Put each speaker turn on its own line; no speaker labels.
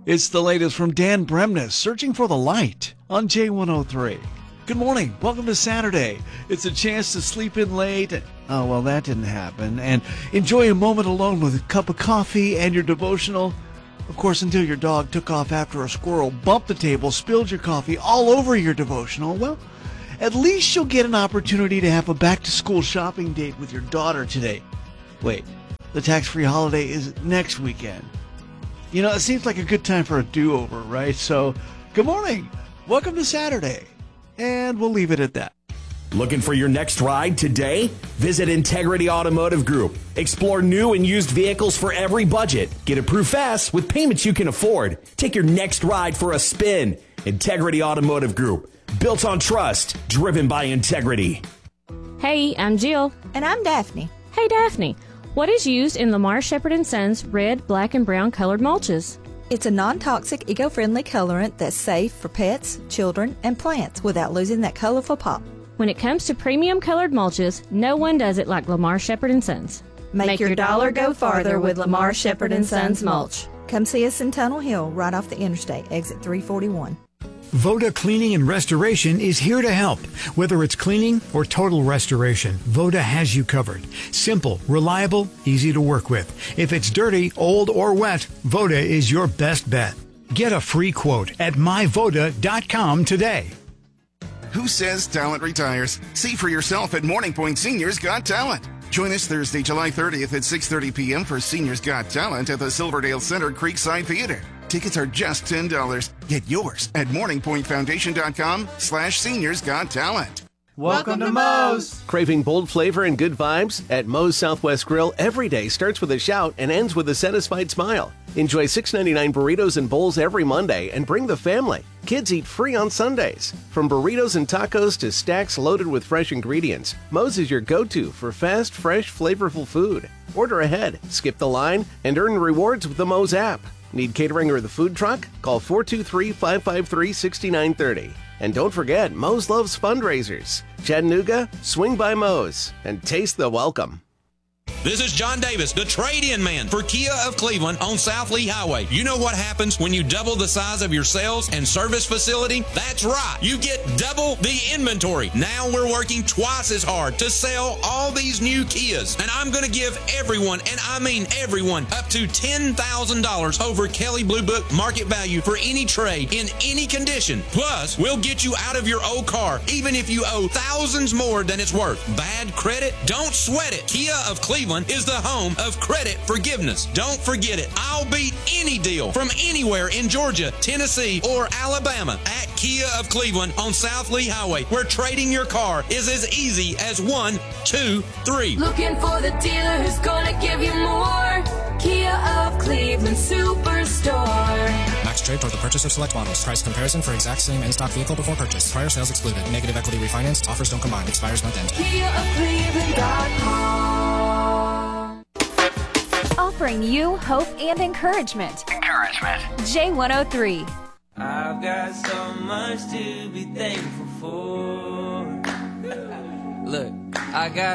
It's the latest from Dan Bremnes, Searching for the Light on J103. Good morning. Welcome to Saturday. It's a chance to sleep in late. Oh, well, that didn't happen. And enjoy a moment alone with a cup of coffee and your devotional. Of course, until your dog took off after a squirrel, bumped the table, spilled your coffee all over your devotional. Well, at least you'll get an opportunity to have a back-to-school shopping date with your daughter today. Wait, the tax-free holiday is next weekend. You know, it seems like a good time for a do-over, right? So, good morning. Welcome to Saturday. And we'll leave it at that.
Looking for your next ride today? Visit Integrity Automotive Group. Explore new and used vehicles for every budget. Get approved fast with payments you can afford. Take your next ride for a spin. Integrity Automotive Group. Built on trust. Driven by integrity.
Hey, I'm Jill.
And I'm Daphne.
Hey, Daphne. What is used in Lamar Shepherd & Sons red, black, and brown colored mulches?
It's a non-toxic, eco-friendly colorant that's safe for pets, children, and plants without losing that colorful pop.
When it comes to premium colored mulches, no one does it like Lamar Shepherd & Sons.
Make your dollar go farther with Lamar Shepherd & Sons mulch. Come see us in Tunnel Hill, right off the interstate, exit 341.
Voda Cleaning and Restoration is here to help. Whether it's cleaning or total restoration, Voda has you covered. Simple, reliable, easy to work with. If it's dirty, old, or wet, Voda is your best bet. Get a free quote at myvoda.com today.
Who says talent retires? See for yourself at Morning Point Seniors Got Talent. Join us Thursday, July 30th at 6:30 p.m. for Seniors Got Talent at the Silverdale Center Creekside Theater. Tickets are just $10. Get yours at morningpointfoundation.com/Seniors Got Talent.
Welcome to Moe's.
Craving bold flavor and good vibes? At Moe's Southwest Grill, every day starts with a shout and ends with a satisfied smile. Enjoy $6.99 burritos and bowls every Monday and bring the family. Kids eat free on Sundays. From burritos and tacos to stacks loaded with fresh ingredients, Moe's is your go-to for fast, fresh, flavorful food. Order ahead, skip the line, and earn rewards with the Moe's app. Need catering or the food truck? Call 423-553-6930. And don't forget, Moe's loves fundraisers. Chattanooga, swing by Moe's and taste the welcome.
This is John Davis, the trade-in man for Kia of Cleveland on South Lee Highway. You know what happens when you double the size of your sales and service facility? That's right. You get double the inventory. Now we're working twice as hard to sell all these new Kias. And I'm going to give everyone, and I mean everyone, up to $10,000 over Kelley Blue Book market value for any trade in any condition. Plus, we'll get you out of your old car, even if you owe thousands more than it's worth. Bad credit? Don't sweat it. Kia of Cleveland is the home of credit forgiveness. Don't forget it. I'll beat any deal from anywhere in Georgia, Tennessee, or Alabama at Kia of Cleveland on South Lee Highway, where trading your car is as easy as 1, 2, 3.
Looking for the dealer who's gonna give you more. Kia of Cleveland Superstore.
Max trade toward the purchase of select models. Price comparison for exact same in-stock vehicle before purchase. Prior sales excluded. Negative equity refinanced. Offers don't combine. Expires month end.
KiaofCleveland.com.
Offering you hope and encouragement. J103.
I've got so much to be thankful for. Look, I got